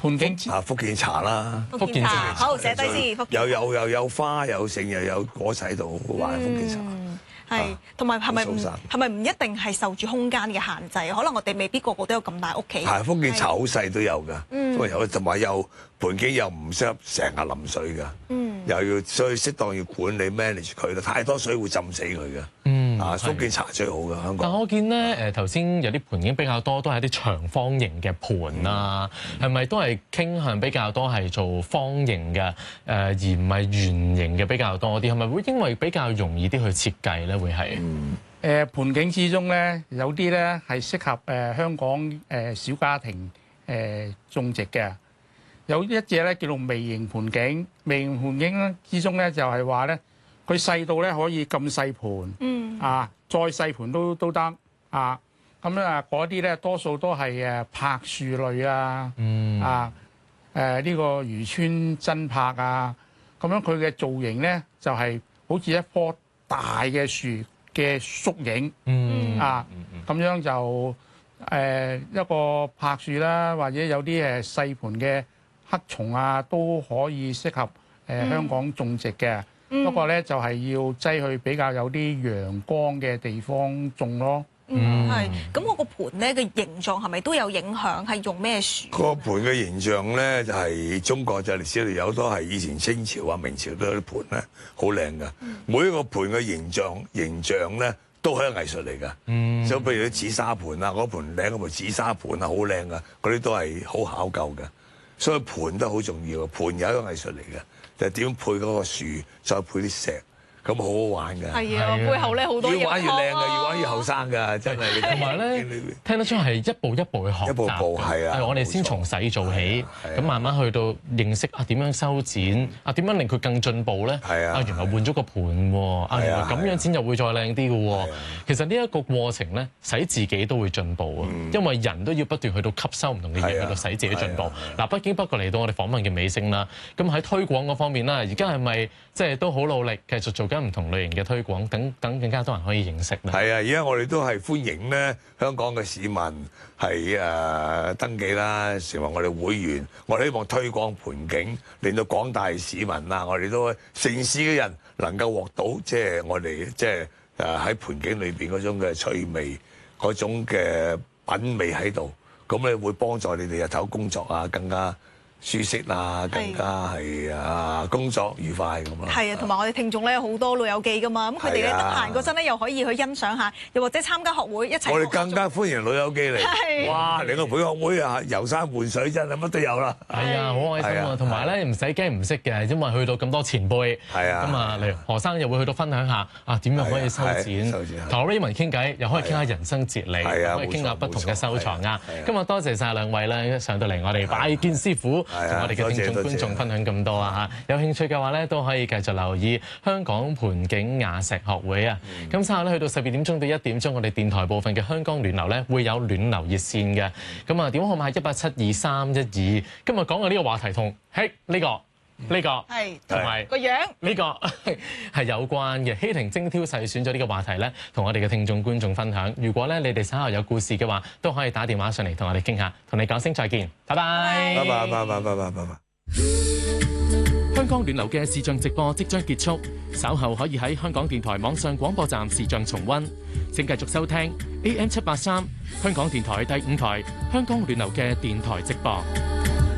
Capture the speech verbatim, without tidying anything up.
盤景啊，福建茶啦， 福建茶，好寫低先。福建有有又有花有剩又有果實喺度，好玩福建茶。 係，同埋係咪唔係咪唔一定係受住空間嘅限制？可能我哋未必個個都有咁大屋企。 係，福建茶好細都有㗎， 嗯， 有同埋又盤景又唔適合成日淋水㗎，嗯，又要所以適當要管理 manage 佢，太多水會浸死佢㗎。嗯，啊，福建茶最好㗎香港。 但我見咧誒頭先有啲盤景比較多，都係啲長方形嘅盤啊，係咪、嗯、都係傾向比較多係做方形嘅誒、呃，而唔係圓形嘅比較多啲？係咪會因為比較容易啲去設計咧？會係嗯誒盤景之中咧，有啲咧係適合誒、呃、香港誒、呃、小家庭誒、呃、種植嘅。有一隻咧叫做微型盤景，微型盤景之中咧就係話咧，佢細到咧可以咁細盤，嗯啊，再細盤都都得啊。咁咧啊，嗰啲咧多數都係誒柏樹類啊，嗯啊誒呢、呃這個漁村真柏啊，咁樣佢嘅造型咧就係、是、好似一棵大嘅樹嘅縮影，嗯啊，咁樣就誒、呃、一個柏樹啦，或者有啲誒細盤嘅黑松啊，都可以適合誒、呃、香港種植嘅。嗯、不過咧就係、是、要擠去比較有啲陽光嘅地方種咯。 嗯，係。咁我個盤咧嘅形狀係咪都有影響？係用咩樹？ 個盤嘅形象咧就係、是、中國就歷史裏有好多係以前清朝啊、明朝都有啲盤咧好靚㗎。嗯、每一個盤嘅形狀形象咧都係一個藝術嚟㗎。嗯，所以譬如啲紫砂盤啊，嗰盤靚嗰盤紫砂盤啊，好靚㗎，嗰啲都係好考究㗎。所以盤都好重要，盤有一個藝術嚟嘅，就係、是、點配嗰個樹，再配啲石。咁好好玩㗎， 係啊！背後咧好多嘢， 越玩越靚㗎，越玩越後生㗎，真係。同埋咧，聽得出係一步一步去學習， 一步步係啊。 我哋先從洗做起，咁慢慢去到認識啊點樣修剪，啊點樣令佢更進步咧？係啊，啊原來換咗個盤喎，啊原來咁樣剪又會再靚啲嘅喎。其實呢一個過程咧，使自己都會進步啊，因為人都要不斷去到吸收唔同嘅嘢，去到使自己進步。嗱，不經不覺嚟到我哋訪問嘅尾聲啦。咁喺推廣嗰方面啦，而家係咪即係都好努力，繼續做緊唔同類型嘅推廣，等等更加多人可以認識咧。係啊，而家我哋都係歡迎咧香港嘅市民係誒、呃、登記啦，成為我哋會員。我哋希望推廣盤景，令到廣大市民啊，我哋都城市嘅人能夠獲到即係、就是、我哋即係誒喺盤景裏邊嗰種嘅趣味，嗰種嘅品味喺度。咁咧會幫助你哋日頭工作啊更加舒適啊，更加係啊工作愉快咁咯。 係啊，同埋我哋聽眾咧好多老友記噶嘛，咁佢哋咧得閒嗰陣咧又可以去欣賞下，又或者參加學會一齊。我哋更加歡迎老友記嚟。哇！嚟個培學會啊，遊山玩水真係乜都有啦。 係啊，好開心啊！同埋咧唔使驚唔識嘅，因為去到咁多前輩。係啊。咁啊，例如何生又會去到分享下啊點樣可以修剪，同 Raymond 傾偈又可以傾下人生哲理，可以傾下不同嘅收藏啊。今日多謝晒兩位咧上到嚟我哋拜見師傅。同我哋嘅聽眾觀眾分享咁多啊嚇，有興趣嘅話咧都可以繼續留意香港盤景雅石學會啊。咁稍後咧去到十二點鐘到一點鐘，我哋電台部分嘅香港暖流咧會有暖流熱線嘅。咁啊電話號碼係一八七二三一二。今日講嘅呢個話題同嘿呢個呢個係同埋個樣呢個係有關嘅。希婷精挑細選咗呢個話題咧，同我哋嘅聽眾觀眾分享。如果咧你哋稍後有故事嘅話，都可以打電話上嚟同我哋傾下。同你講聲再見，拜拜， 拜拜，拜拜，拜拜，拜拜。 香港暖流嘅視像直播即將結束，稍後可以喺香港電台網上廣播站視像重溫。請繼續收聽 A M 七八三香港電台第五台香港暖流嘅電台直播。